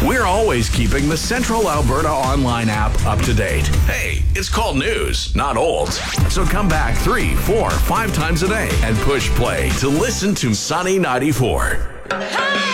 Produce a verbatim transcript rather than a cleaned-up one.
We're always keeping the Central Alberta Online app up to date. Hey, it's called news, not old. So come back three, four, five times a day and push play to listen to Sunny ninety-four.